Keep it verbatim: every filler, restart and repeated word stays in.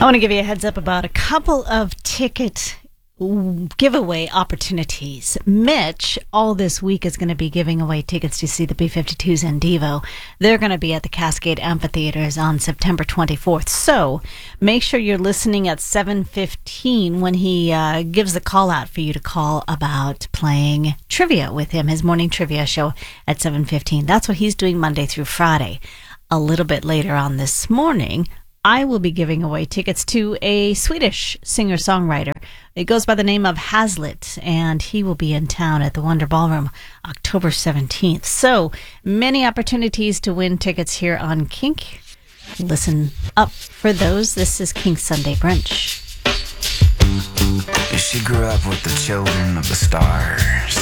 I want to give you a heads up about a couple of ticket giveaway opportunities. Mitch, all this week, is going to be giving away tickets to see the B fifty-twos in Devo. They're going to be at the Cascade Amphitheaters on September twenty-fourth. So make sure you're listening at seven fifteen when he uh, gives the call out for you to call about playing trivia with him, his morning trivia show at seven fifteen. That's what he's doing Monday through Friday. A little bit later on this morning, I will be giving away tickets to a Swedish singer-songwriter. It goes by the name of Hazlitt, and he will be in town at the Wonder Ballroom October seventeenth. So many opportunities to win tickets here on Kink. Listen up for those. This is Kink Sunday Brunch. She grew up with the children of the stars.